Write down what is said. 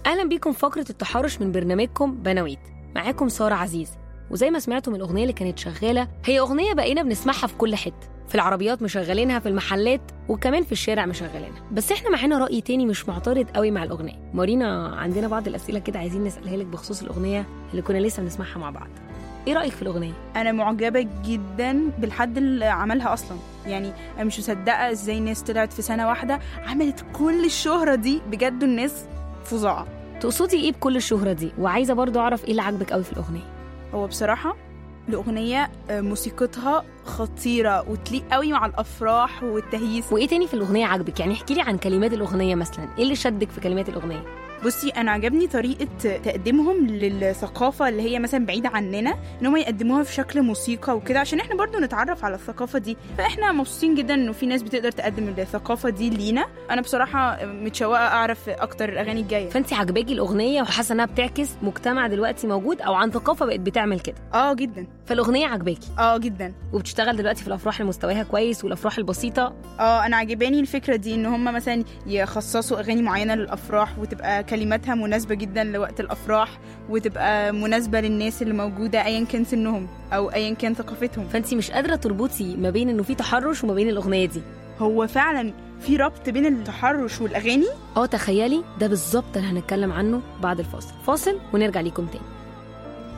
أهلا بيكم فقرة التحرش من برنامجكم بنويت. معاكم سارة عزيز. وزي ما سمعتوا من الأغنية اللي كانت شغالة، هي أغنية بقينا بنسمعها في كل حتة، في العربيات مشغلينها، في المحلات، وكمان في الشارع مشغلينها. بس احنا معانا رأي تاني مش معترض قوي مع الأغنية. مارينا، عندنا بعض الأسئلة كده عايزين نسألها لك بخصوص الأغنية اللي كنا لسه بنسمعها مع بعض. ايه رأيك في الأغنية؟ أنا معجبة جدا بالحد اللي عملها أصلا. يعني أنا مش مصدقة ازاي الناس طلعت في سنة واحدة عملت كل الشهرة دي. بجد الناس فظاعة. تقصدي ايه بكل الشهرة دي؟ وعايزة برضو أعرف ايه اللي عجبك قوي في الأغنية. هو بصراحة الأغنية موسيقتها خطيرة وتليق قوي مع الأفراح والتهييس. وايه تاني في الأغنية عجبك؟ يعني احكي لي عن كلمات الأغنية مثلا، ايه اللي شدك في كلمات الأغنية؟ بصي، أنا عجبني طريقة تقديمهم للثقافة اللي هي مثلا بعيدة عننا، إن هم يقدموها في شكل موسيقى وكده عشان إحنا برضو نتعرف على الثقافة دي. فإحنا مبسوطين جدا إنه في ناس بتقدر تقدم الثقافة دي لينا. أنا بصراحة متشوقة أعرف أكتر الأغاني الجاية. فأنتي عجباكي الأغنية وحاسة إنها بتعكس مجتمع دلوقتي موجود أو عن ثقافة بقت بتعمل كده؟ جدا. فالأغنية عجباكي؟ جدا. وبتشتغل دلوقتي في الأفراح اللي مستواها كويس والأفراح البسيطة؟ أنا عجباني الفكرة دي، إن هم مثلا يخصصوا أغاني معينة للأفراح وتبقى كلماتها مناسبة جدا لوقت الأفراح، وتبقى مناسبة للناس اللي موجودة أيا كان سنهم أو أيا كان ثقافتهم. فأنتي مش قادرة تربطي ما بين إنه في تحرش وما بين الأغنية دي؟ هو فعلا في ربط بين التحرش والأغاني. تخيلي ده بالظبط اللي هنتكلم عنه بعد الفاصل. فاصل ونرجع ليكم تاني.